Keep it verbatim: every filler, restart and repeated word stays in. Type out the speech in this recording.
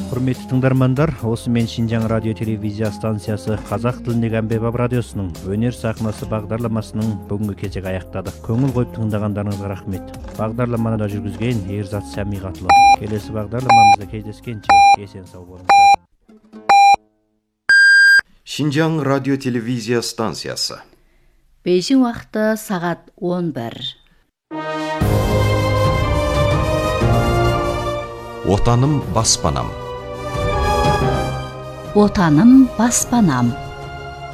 Құрметті тыңдармандар, осы мен Шинжаң радио телевизия станциясы Қазақ тіліндегі әмбебап радиосының өнер сахнасы бағдарламасының бүгінгі кезек аяқтады. Көңіл қойып тыңдағандарыңызға рахмет. Бағдарламаны да жүргізген Ерзат Сәмиғатұлы. Келесі бағдарламамызда кездескенше есен сау болыңыздар. Шинжаң радио телевизия станциясы. Бейжің уақыты сағат он бір. Отаным баспанам. Отаным баспанам.